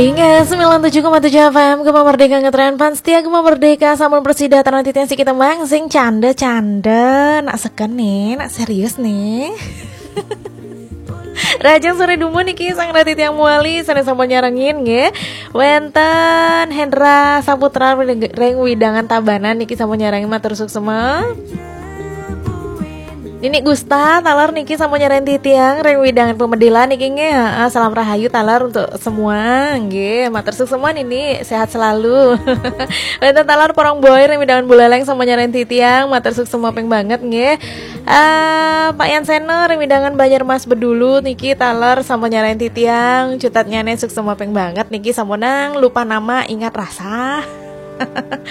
Hingga 97,7 FM Gema Merdeka ngetren pan setia Gema Merdeka sama persida tanah titian si kita mangsing canda nak seken nih, nak serius nih. Rajang sore dumo niki sang ratit yang muali sana sama nyarangin nge. Wenten Hendra Saputra reng widangan tabanan niki sama nyarangin matur suksema. Ini Gusta talar niki sama nyarain titiang reng widangan pemedilan niki nge. Salam rahayu talar untuk semua nge. Matur semua ini sehat selalu. Wenten talar porong boy reng widangan buleleng sama nyarain titiang matur semua peng banget nge. Pak Yanseno reng widangan Banjarmas bedulu niki talar sama nyarain titiang cutatnya nesuk semua peng banget niki samonang lupa nama ingat rasa.